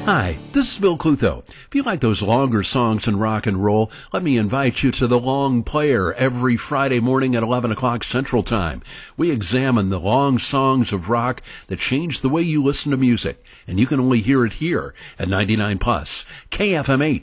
Hi, this is Bill Clutho. If you like those longer songs in rock and roll, let me invite you to The Long Player every Friday morning at 11 o'clock Central Time. We examine the long songs of rock that changed the way you listen to music, and you can only hear it here at 99 Plus, KFMH.